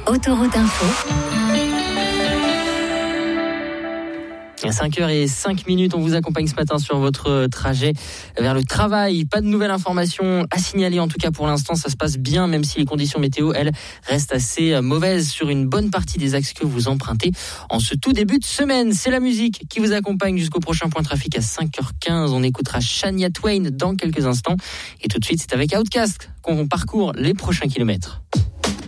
Autoroute Info. À 5h05, on vous accompagne ce matin sur votre trajet vers le travail. Pas de nouvelles informations à signaler, en tout cas pour l'instant, ça se passe bien, même si les conditions météo, elles, restent assez mauvaises sur une bonne partie des axes que vous empruntez en ce tout début de semaine. C'est la musique qui vous accompagne jusqu'au prochain point trafic à 5h15. On écoutera Shania Twain dans quelques instants. Et tout de suite, c'est avec Outkast qu'on parcourt les prochains kilomètres.